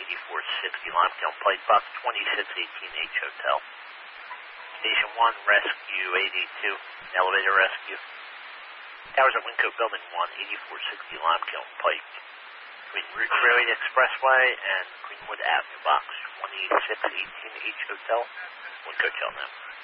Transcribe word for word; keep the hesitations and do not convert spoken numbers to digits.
eighty-four sixty Limekiln Pike, box twenty-six eighteen H Hotel. Station one, Rescue eight eighty-two, elevator rescue. Towers at Winco Building one, eighty-four sixty Limekiln Pike. Between Route Railway Expressway and Greenwood Avenue, box twenty-six eighteen H Hotel, Winco Till now.